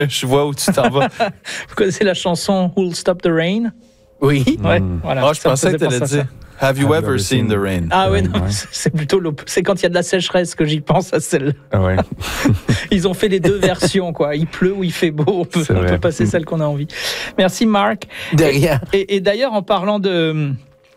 Je vois où tu t'en vas. Vous connaissez la chanson Who'll Stop the Rain? Oui. Ouais, voilà. Je pensais que tu allais dire Have you ever seen the rain? Ah oui, non, c'est plutôt c'est quand il y a de la sécheresse que j'y pense à celle-là. Ah ouais. Ils ont fait les deux versions, quoi. Il pleut ou il fait beau. On peut passer celle qu'on a envie. Merci, Marc. De rien. Et d'ailleurs, en parlant de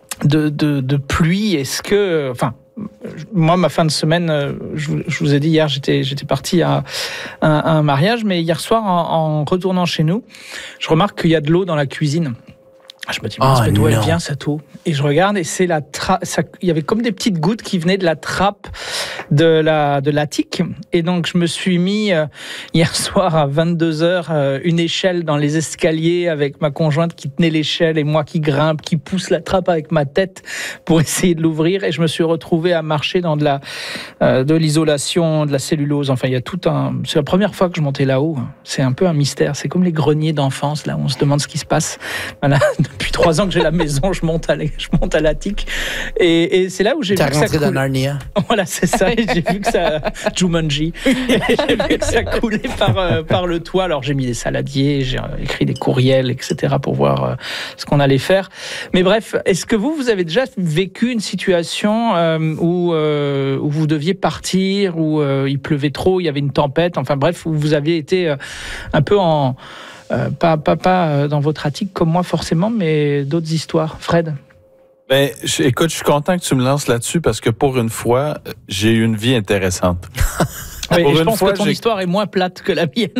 pluie, est-ce que... Enfin, moi, ma fin de semaine, je vous ai dit hier, j'étais parti à un mariage, mais hier soir, en retournant chez nous, je remarque qu'il y a de l'eau dans la cuisine. Je me dis, mais d'où elle vient cette eau? Et je regarde et c'est il y avait comme des petites gouttes qui venaient de la trappe de l'attique. Et donc, je me suis mis hier soir à 22h une échelle dans les escaliers avec ma conjointe qui tenait l'échelle et moi qui grimpe, qui pousse la trappe avec ma tête pour essayer de l'ouvrir. Et je me suis retrouvé à marcher dans de l'isolation, de la cellulose. Enfin, il y a c'est la première fois que je montais là-haut. C'est un peu un mystère. C'est comme les greniers d'enfance, là où on se demande ce qui se passe. Voilà. Depuis 3 ans que j'ai la maison, je monte à l'attique. Et c'est là où j'ai vu que ça coulait. T'as rentré dans Narnia. Voilà, c'est ça. Et j'ai vu que ça... Jumanji. Et j'ai vu que ça coulait par le toit. Alors, j'ai mis des saladiers, j'ai écrit des courriels, etc. pour voir ce qu'on allait faire. Mais bref, est-ce que vous avez déjà vécu une situation où vous deviez partir, où il pleuvait trop, il y avait une tempête, enfin bref, où vous aviez été un peu en... pas dans votre attique comme moi forcément, mais d'autres histoires. Fred? Écoute, je suis content que tu me lances là-dessus parce que pour une fois, j'ai eu une vie intéressante. Oui, et je pense que ton histoire est moins plate que la mienne.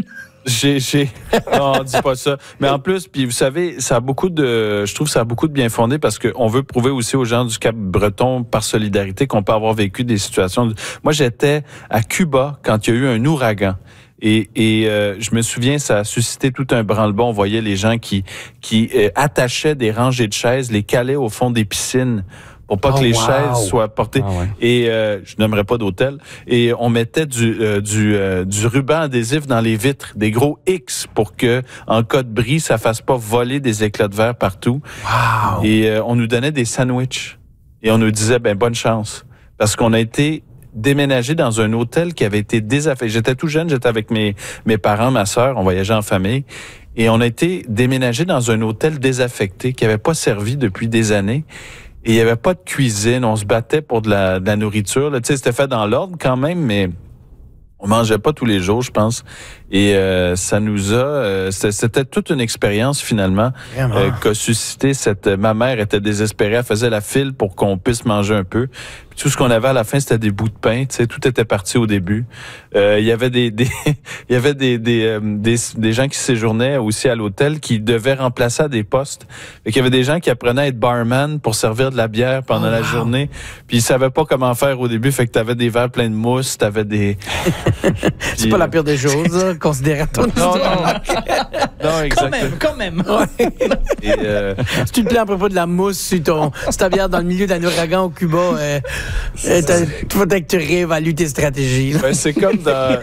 Non, dis pas ça. Mais en plus, puis vous savez, je trouve que ça a beaucoup de bien fondé parce qu'on veut prouver aussi aux gens du Cap-Breton par solidarité qu'on peut avoir vécu des situations. Moi, j'étais à Cuba quand il y a eu un ouragan. Et je me souviens, ça a suscité tout un branle-bas. On voyait les gens qui attachaient des rangées de chaises, les calaient au fond des piscines pour pas que les chaises soient portées. Et je n'aimerais pas d'hôtel. Et on mettait du ruban adhésif dans les vitres, des gros X pour que, en cas de bris, ça fasse pas voler des éclats de verre partout. Wow. Et on nous donnait des sandwichs. Et on nous disait, bonne chance. Parce qu'on a été déménagé dans un hôtel qui avait été désaffecté. J'étais tout jeune, j'étais avec mes parents, ma sœur, on voyageait en famille. Et on a été déménagé dans un hôtel désaffecté qui n'avait pas servi depuis des années. Et il n'y avait pas de cuisine, on se battait pour de la nourriture. Là, tu sais, c'était fait dans l'ordre quand même, mais on mangeait pas tous les jours, je pense. Et ça nous a... c'était toute une expérience, finalement, qu'a suscité ma mère était désespérée, elle faisait la file pour qu'on puisse manger un peu. Puis tout ce qu'on avait à la fin, c'était des bouts de pain, tu sais, tout était parti au début. Il y avait des gens qui séjournaient aussi à l'hôtel qui devaient remplacer à des postes. Fait qu'il y avait des gens qui apprenaient à être barman pour servir de la bière pendant la journée. Puis ils savaient pas comment faire au début, fait que t'avais des verres pleins de mousse, t'avais des... C'est pas la pire des choses, considérant ton histoire. Non, exactement. Quand même. Ouais. Si tu te plains à propos de la mousse sur ta bière dans le milieu d'un ouragan au Cuba, il faudrait que tu réévalues tes stratégies. C'est comme dans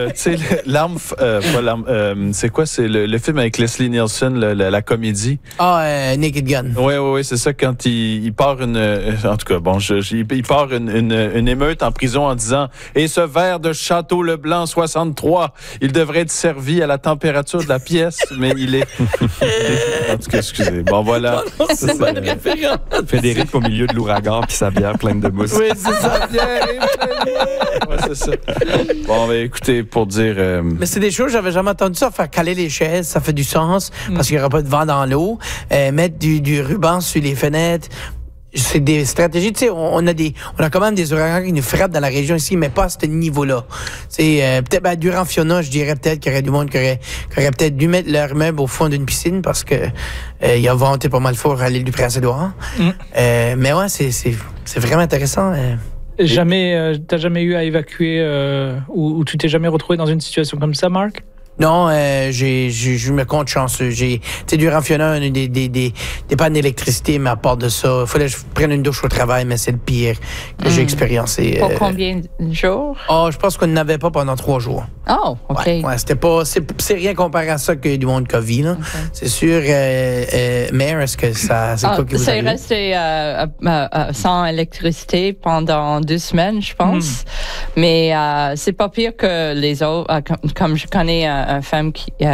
c'est quoi? C'est le film avec Leslie Nielsen, la comédie. Naked Gun. Oui, c'est ça, quand il part en tout cas, il part une émeute en prison en disant « Et ce verre de Château Leblanc 63, il devrait être servi à la température de la pièce, mais il est... » En tout cas, excusez. Bon, voilà. C'est une bonne référence. Frédéric au milieu de l'ouragan puis sa bière pleine de mousse. Oui, c'est ça. Ouais, c'est ça. Bon, écoutez, pour dire... Mais c'est des choses, j'avais jamais entendu ça, faire caler les chaises, ça fait du sens, parce qu'il n'y aura pas de vent dans l'eau. Mettre du ruban sur les fenêtres. C'est des stratégies, tu sais, on a quand même des ouragans qui nous frappent dans la région ici, mais pas à ce niveau-là. C'est peut-être durant Fiona, je dirais peut-être qu'il y aurait du monde qui aurait peut-être dû mettre leur meuble au fond d'une piscine parce que il a vanté pas mal fort à l'île du Prince-Édouard. Mais ouais, c'est vraiment intéressant. T'as jamais eu à évacuer ou tu t'es jamais retrouvé dans une situation comme ça, Marc? Non, je me compte chanceux. Tu sais, durant Fiona, on a des pannes d'électricité, mais à part de ça, il fallait que je prenne une douche au travail, mais c'est le pire que j'ai expériencé. Pour combien de jours? Je pense qu'on n'avait pas pendant 3 jours. Oh, OK. Ouais, c'est rien comparé à ça que du monde COVID, là. Okay. C'est sûr, Mère, est-ce que c'est quoi qui vous arrive? C'est resté sans électricité pendant 2 semaines, je pense. Mais c'est pas pire que les autres. Comme je connais une femme qui